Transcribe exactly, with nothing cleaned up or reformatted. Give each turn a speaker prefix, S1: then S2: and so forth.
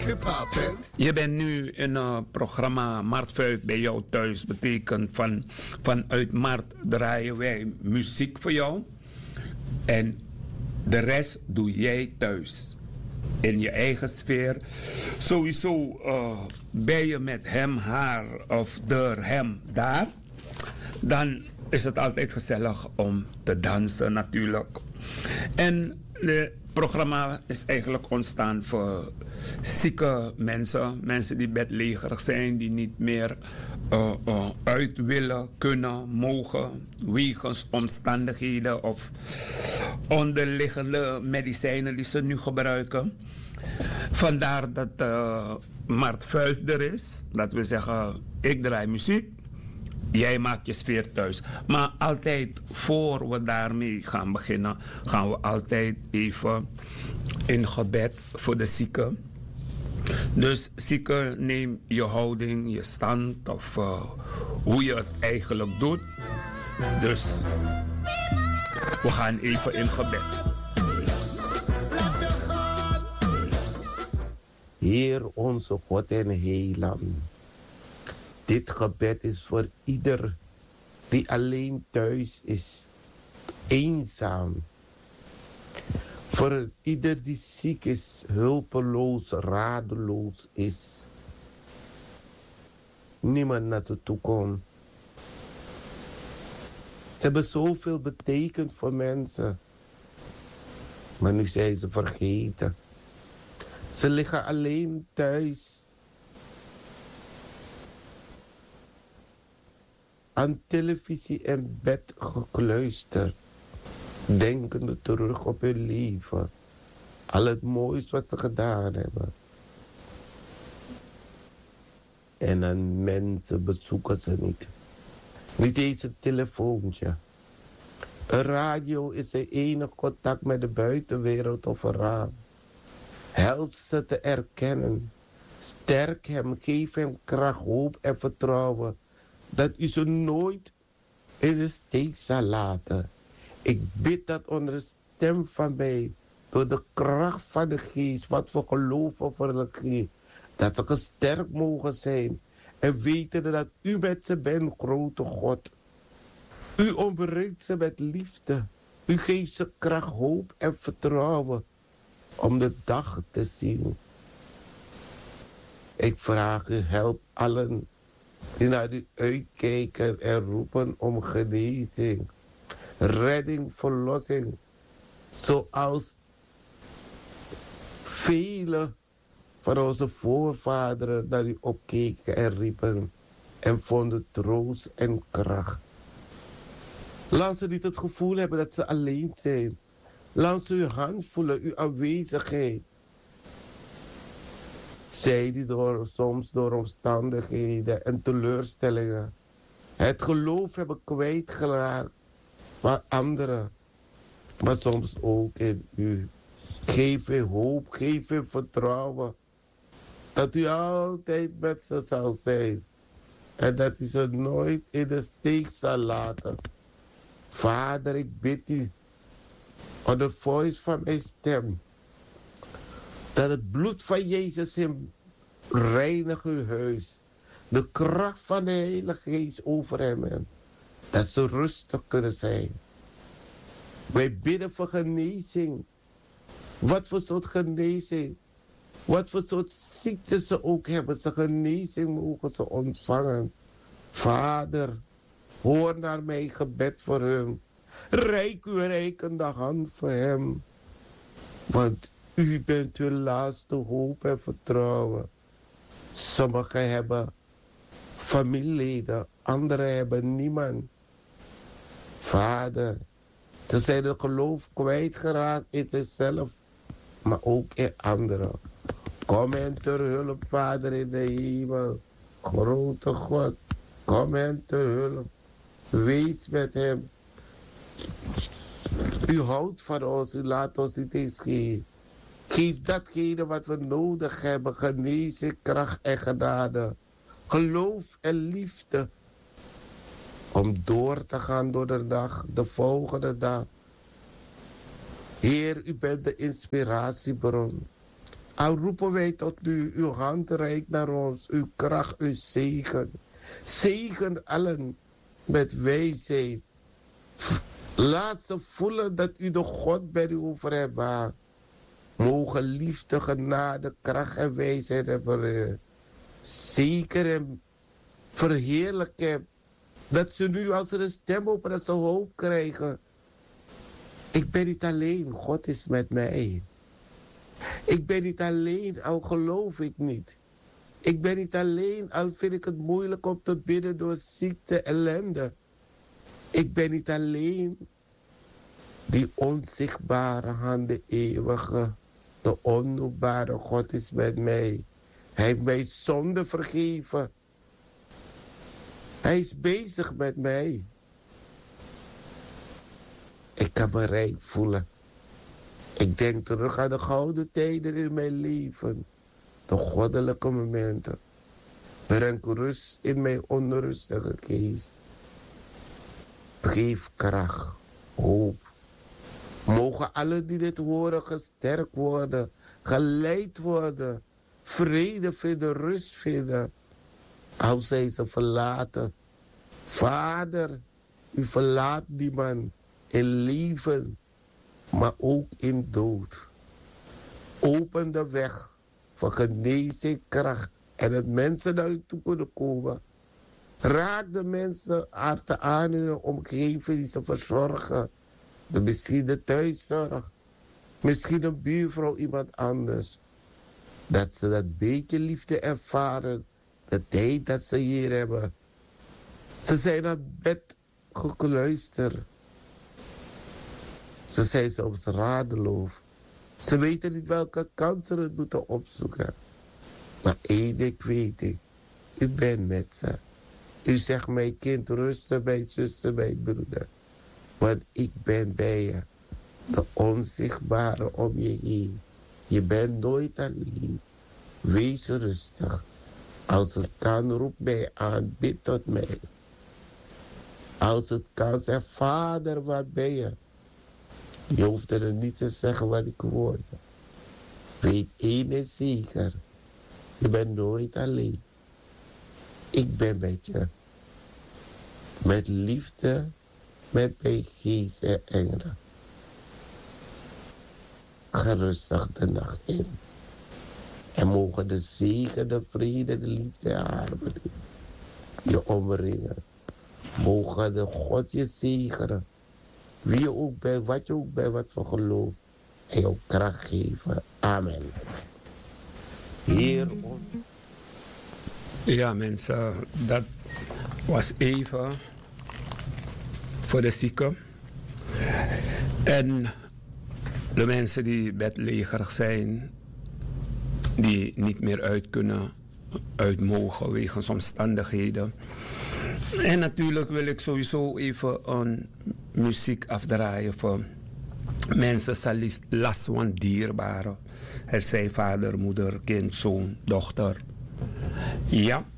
S1: Je bent nu in het programma Martvuif bij jou thuis. Betekent van, vanuit Mart draaien wij muziek voor jou. En de rest doe jij thuis. In je eigen sfeer. Sowieso uh, ben je met hem, haar of der hem daar. Dan is het altijd gezellig om te dansen natuurlijk. En het programma is eigenlijk ontstaan voor zieke mensen. Mensen die bedlegerig zijn, die niet meer uh, uh, uit willen, kunnen, mogen. Wegens omstandigheden of onderliggende medicijnen die ze nu gebruiken. Vandaar dat uh, Mart Vuif er is. Dat we zeggen, ik draai muziek. Jij maakt je sfeer thuis. Maar altijd voor we daarmee gaan beginnen, gaan we altijd even in gebed voor de zieke. Dus zieke, neem je houding, je stand of uh, hoe je het eigenlijk doet. Dus we gaan even in gebed.
S2: Heer onze God en Heiland. Dit gebed is voor ieder die alleen thuis is, eenzaam. Voor ieder die ziek is, hulpeloos, radeloos is. Niemand naar ze toe komt. Ze hebben zoveel betekend voor mensen. Maar nu zijn ze vergeten. Ze liggen alleen thuis. Aan televisie en bed gekluisterd, denkende terug op hun leven, al het moois wat ze gedaan hebben. En aan mensen bezoeken ze niet. Niet eens een telefoontje. Een radio is zijn enige contact met de buitenwereld of een raam. Help ze te erkennen. Sterk hem, geef hem kracht, hoop en vertrouwen. Dat u ze nooit in de steek zal laten. Ik bid dat onder de stem van mij, door de kracht van de geest, wat we geloven voor de geest, dat ze gesterkt mogen zijn en weten dat u met ze bent, grote God. U omringt ze met liefde. U geeft ze kracht, hoop en vertrouwen om de dag te zien. Ik vraag u, help allen die naar u uitkijken en roepen om genezing, redding, verlossing. Zoals vele van onze voorvaderen naar u opkeken en riepen en vonden troost en kracht. Laat ze niet het gevoel hebben dat ze alleen zijn. Laat ze uw hand voelen, uw aanwezigheid. Zij die door, soms door omstandigheden en teleurstellingen het geloof hebben kwijtgeraakt van anderen, maar soms ook in u. Geef u hoop, geef u vertrouwen dat u altijd met ze zal zijn en dat u ze nooit in de steek zal laten. Vader, ik bid u, op de voice van mijn stem, dat het bloed van Jezus hem reinigt uw huis. De kracht van de Heilige Geest over hem. En dat ze rustig kunnen zijn. Wij bidden voor genezing. Wat voor soort genezing. Wat voor soort ziekte ze ook hebben. Ze genezing mogen ze ontvangen. Vader, hoor naar mijn gebed voor hem. Rijk uw rijkende hand voor hem. Want u bent uw laatste hoop en vertrouwen. Sommigen hebben familieleden, anderen hebben niemand. Vader, ze zijn het geloof kwijtgeraakt in zichzelf, maar ook in anderen. Kom hen ter hulp, Vader in de hemel. Grote God, kom hen ter hulp. Wees met hem. U houdt van ons, u laat ons niet eens geven. Geef datgene wat we nodig hebben, genezing, kracht en genade. Geloof en liefde. Om door te gaan door de dag, de volgende dag. Heer, u bent de inspiratiebron. Al roepen wij tot u, uw hand reikt naar ons, uw kracht, uw zegen. Zegen allen met wijsheid. Laat ze voelen dat u de God bij u over hebt. Mogen liefde, genade, kracht en wijsheid hebben. Zeker en verheerlijken. Dat ze nu als er een stem op dat ze hoop krijgen. Ik ben niet alleen, God is met mij. Ik ben niet alleen, al geloof ik niet. Ik ben niet alleen, al vind ik het moeilijk om te bidden door ziekte, ellende. Ik ben niet alleen. Die onzichtbare hand, de eeuwige, de onnoembare God is met mij. Hij heeft mij zonde vergeven. Hij is bezig met mij. Ik kan me rijk voelen. Ik denk terug aan de gouden tijden in mijn leven. De goddelijke momenten. Breng rust in mijn onrustige geest. Geef kracht, hoop. Mogen alle die dit horen gesterkt worden, geleid worden, vrede vinden, rust vinden. Als zij ze verlaten. Vader, u verlaat die man in leven, maar ook in dood. Open de weg voor genezing, kracht en dat mensen naar u toe kunnen komen. Raak de mensen harten aan in hun omgeving die ze verzorgen. De, misschien de thuiszorg. Misschien een buurvrouw, iemand anders. Dat ze dat beetje liefde ervaren. De tijd dat ze hier hebben. Ze zijn naar bed gekluisterd. Ze zijn soms radeloos. Ze weten niet welke kant ze het moeten opzoeken. Maar één ding weet ik. U bent met ze. U zegt mijn kind rusten, mijn zuster, mijn broeder. Want ik ben bij je. De onzichtbare om je heen. Je bent nooit alleen. Wees rustig. Als het kan, roep mij aan. Bid tot mij. Als het kan, zeg Vader, waar ben je? Je hoeft er niet te zeggen wat ik word. Weet één en zeker. Je bent nooit alleen. Ik ben met je. Met liefde, met mijn geest en engelen. Ga rustig de nacht in. En mogen de zegen, de vrede, de liefde en harmonie je omringen. Mogen de God je zegenen. Wie je ook bent, wat je ook bent, wat voor geloof. En jou kracht geven. Amen. Heer.
S1: Ja, mensen, dat was even voor de zieken. En de mensen die bedlegerig zijn, die niet meer uit kunnen, uit mogen wegens omstandigheden. En natuurlijk wil ik sowieso even een muziek afdraaien voor mensen, Salis Laswan dierbaren. Er zijn vader, moeder, kind, zoon, dochter. Ja.